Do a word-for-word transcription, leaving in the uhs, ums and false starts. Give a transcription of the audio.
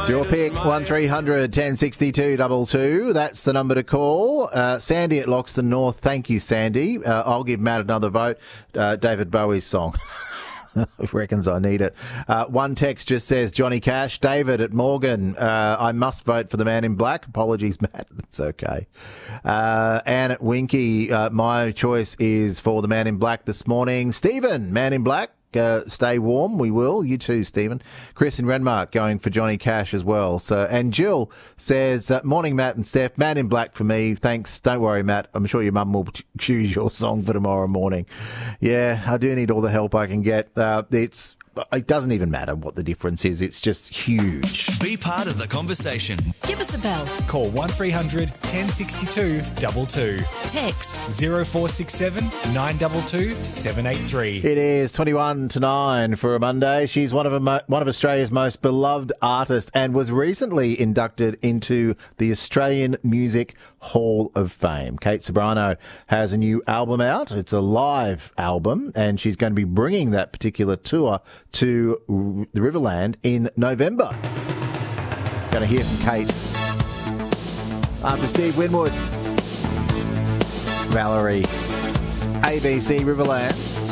It's your pick, one three hundred ten sixty-two two two. That's the number to call. Uh, Sandy at Loxton North. Thank you, Sandy. Uh, I'll give Matt another vote. Uh, David Bowie's song. Reckons I need it. Uh, one text just says, Johnny Cash. David at Morgan. Uh, I must vote for the Man in Black. Apologies, Matt. It's okay. Uh, Anne at Winky. Uh, my choice is for the Man in Black this morning. Stephen, Man in Black. Uh, stay warm, we will. You too, Stephen. Chris in Renmark going for Johnny Cash as well. So, and Jill says, uh, morning, Matt and Steph. Man in Black for me. Thanks. Don't worry, Matt. I'm sure your mum will choose your song for tomorrow morning. Yeah, I do need all the help I can get. Uh, it's It doesn't even matter what the difference is. It's just huge. Be part of the conversation. Give us a bell. Call one three hundred ten sixty-two two two. Text zero four six seven nine two two seven eight three. It is twenty-one to nine for a Monday. She's one of a, one of Australia's most beloved artists and was recently inducted into the Australian Music Hall of Fame. Kate Ceberano has a new album out. It's a live album, and she's going to be bringing that particular tour to the Riverland in November. Going to hear from Kate after Steve Winwood. Valerie, A B C Riverland.